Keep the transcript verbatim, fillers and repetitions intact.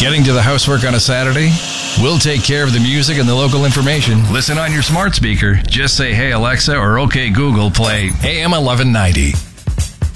Getting to the housework on a Saturday? We'll take care of the music and the local information. Listen on your smart speaker. Just say, "Hey Alexa," or "Okay Google, play A M eleven ninety."